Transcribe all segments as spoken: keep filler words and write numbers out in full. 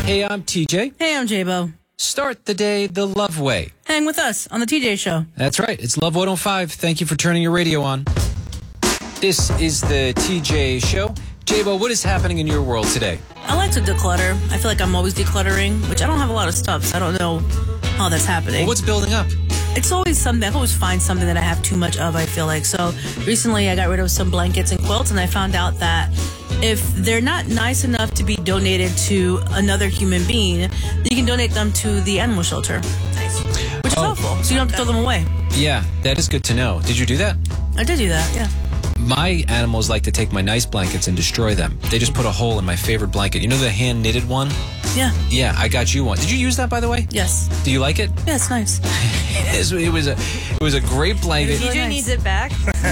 Hey, I'm T J. Hey, I'm J-Bo. Start the day the love way. Hang with us on the T J Show. That's right. It's Love one oh five. Thank you for turning your radio on. This is the T J Show. J-Bo, what is happening in your world today? I like to declutter. I feel like I'm always decluttering, which I don't have a lot of stuff, so I don't know how that's happening. Well, what's building up? It's always something. I always find something that I have too much of, I feel like. So recently I got rid of some blankets and quilts, and I found out that if they're not nice enough to be donated to another human being, you can donate them to the animal shelter. Nice. Which is Oh. helpful, so you don't have to throw them away. Yeah, that is good to know. Did you do that? I did do that, yeah. My animals like to take my nice blankets and destroy them. They just put a hole in my favorite blanket. You know the hand-knitted one? Yeah. Yeah, I got you one. Did you use that, by the way? Yes. Do you like it? Yeah, it's nice. It was, it was a it was a great blanket. Really T J nice. needs it back.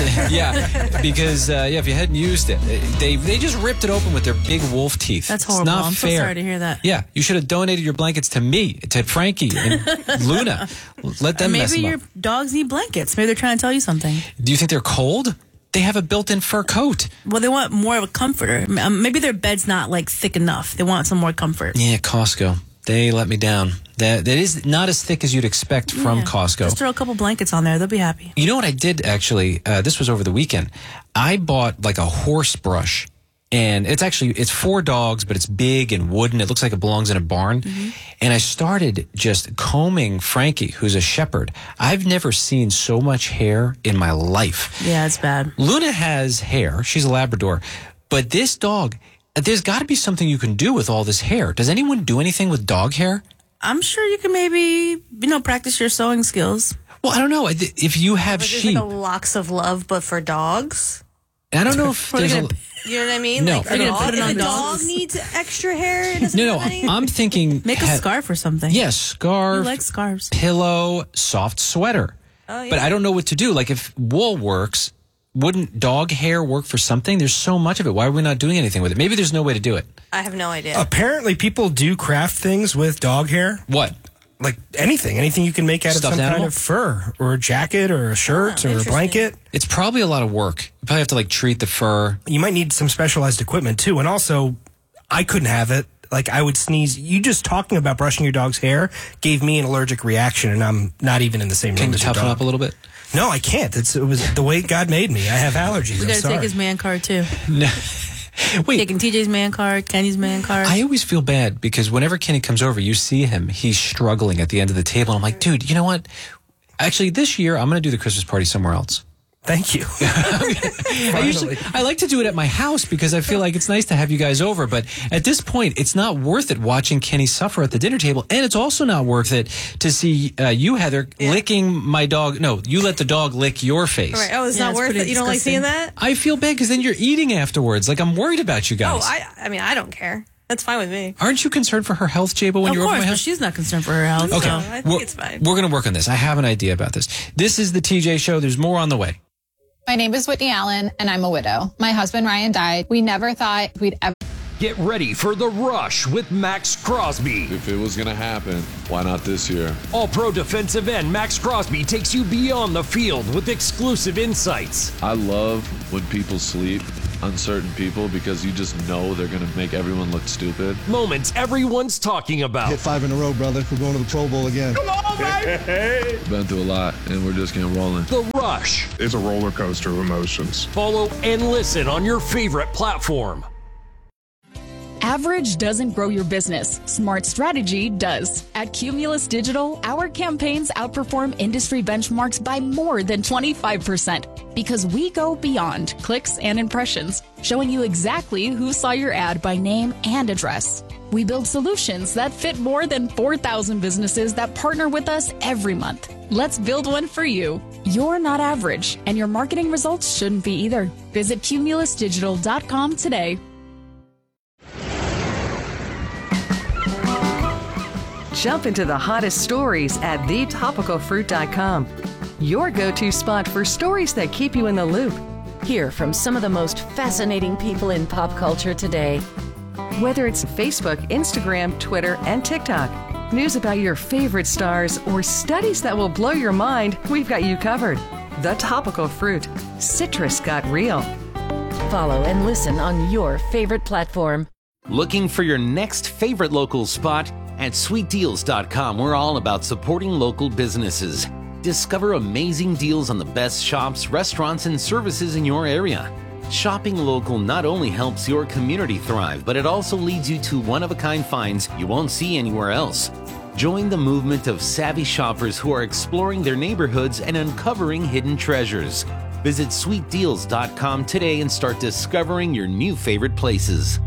Yeah, because uh, yeah, if you hadn't used it, they they just ripped it open with their big wolf teeth. That's It's horrible. not I'm fair. so sorry to hear that. Yeah, you should have donated your blankets to me, to Frankie and Luna. Let them mess Maybe them your up. dogs need blankets. Maybe they're trying to tell you something. Do you think they're cold? They have a built-in fur coat. Well, they want more of a comforter. Um, Maybe their bed's not like thick enough. They want some more comfort. Yeah, Costco. They let me down. That that is not as thick as you'd expect from Yeah. Costco. Just throw a couple blankets on there. They'll be happy. You know what I did actually? Uh, this was over the weekend. I bought like a horse brush, and it's actually it's for dogs, but it's big and wooden. It looks like it belongs in a barn. Mm-hmm. And I started just combing Frankie, who's a shepherd. I've never seen so much hair in my life. Yeah, it's bad. Luna has hair. She's a Labrador, but this dog, there's got to be something you can do with all this hair. Does anyone do anything with dog hair? I'm sure you can maybe, you know, practice your sewing skills. Well, I don't know. If you have There's sheep, like a locks of love, but for dogs. I don't know if Are they there's a... gonna- You know what I mean? No. Like They're a gonna dog, put it if on a dog dogs. needs extra hair, it doesn't No, no, have any. I'm thinking... Make a ha- scarf or something. Yeah, You scarf, like scarves. pillow, soft sweater. Oh, yeah. But I don't know what to do. Like, if wool works, wouldn't dog hair work for something? There's so much of it. Why are we not doing anything with it? Maybe there's no way to do it. I have no idea. Apparently, people do craft things with dog hair. What? Like anything. Anything you can make out Stuffed of some animal? kind of fur or a jacket or a shirt Oh, or a interesting. blanket. It's probably a lot of work. You probably have to, like, treat the fur. You might need some specialized equipment, too. And also, I couldn't have it. Like, I would sneeze. You just talking about brushing your dog's hair gave me an allergic reaction, and I'm not even in the same Can room you as your toughen dog. up a little bit? No, I can't. It's, it was the way God made me. I have allergies. We I'm gotta sorry. take his man card too. No. Wait. Taking T J's man card, Kenny's man card. I always feel bad because whenever Kenny comes over, you see him. He's struggling at the end of the table. I'm like, dude, you know what? Actually, this year, I'm going to do the Christmas party somewhere else. Thank you. I usually I like to do it at my house because I feel like it's nice to have you guys over. But at this point, it's not worth it watching Kenny suffer at the dinner table, and it's also not worth it to see uh, you, Heather, Yeah. licking my dog. No, you let the dog lick your face. Right. Oh, it's Yeah, not it's worth pretty it. You don't like disgusting. seeing that? I feel bad because then you're eating afterwards. Like, I'm worried about you guys. Oh, I. I mean, I don't care. That's fine with me. Aren't you concerned for her health, Jabo, when of you're course, over my but house? she's not concerned for her health. Okay, No, so- I think we're, it's fine. We're going to work on this. I have an idea about this. This is the T J Show. There's more on the way. My name is Whitney Allen, and I'm a widow. My husband, Ryan, died. We never thought we'd ever Get ready for The Rush with Max Crosby. If it was going to happen, why not this year? All-pro defensive end Max Crosby takes you beyond the field with exclusive insights. I love when people sleep, uncertain people, because you just know they're going to make everyone look stupid. Moments everyone's talking about. Hit five in a row, brother. We're going to the Pro Bowl again. Been through a lot, and we're just getting rolling. The Rush. It's a roller coaster of emotions. Follow and listen on your favorite platform. Average doesn't grow your business. Smart strategy does. At Cumulus Digital, our campaigns outperform industry benchmarks by more than twenty-five percent because we go beyond clicks and impressions, showing you exactly who saw your ad by name and address. We build solutions that fit more than four thousand businesses that partner with us every month. Let's build one for you. You're not average, and your marketing results shouldn't be either. Visit cumulus digital dot com today. Jump into the hottest stories at the topical fruit dot com. Your go-to spot for stories that keep you in the loop. Hear from some of the most fascinating people in pop culture today. Whether it's Facebook, Instagram, Twitter, and TikTok, news about your favorite stars, or studies that will blow your mind, we've got you covered. The Topical Fruit. Citrus got real. Follow and listen on your favorite platform. Looking for your next favorite local spot? At sweet deals dot com, we're all about supporting local businesses. Discover amazing deals on the best shops, restaurants, and services in your area. Shopping local not only helps your community thrive, but it also leads you to one-of-a-kind finds you won't see anywhere else. Join the movement of savvy shoppers who are exploring their neighborhoods and uncovering hidden treasures. Visit sweet deals dot com today and start discovering your new favorite places.